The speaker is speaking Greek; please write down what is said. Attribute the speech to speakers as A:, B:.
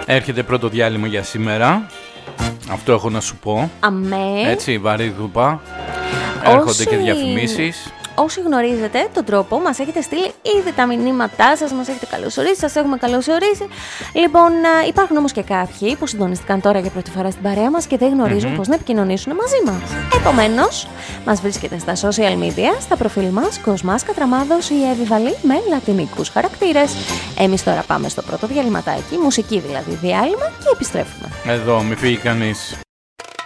A: Έρχεται πρώτο διάλειμμα για σήμερα. Αυτό έχω να σου πω.
B: Αμέ.
A: Έτσι, βαρύ δούπα. Έρχονται και διαφημίσεις.
B: Όσοι γνωρίζετε τον τρόπο, μας έχετε στείλει ήδη τα μηνύματά σας, μας έχετε καλωσορίσει, σας έχουμε καλωσορίσει. Λοιπόν, υπάρχουν όμως και κάποιοι που συντονίστηκαν τώρα για πρώτη φορά στην παρέα μας και δεν γνωρίζουν πώς να επικοινωνήσουν μαζί μας. Επομένως, μας βρίσκεται στα social media, στα προφίλ μας, Κοσμάς Κατραμάδος ή Εύη Βαλή με λατινικούς χαρακτήρες. Εμείς τώρα πάμε στο πρώτο διαλυματάκι, μουσική δηλαδή διάλειμμα και επιστρέφουμε.
A: Εδώ, μη φύγει κανείς.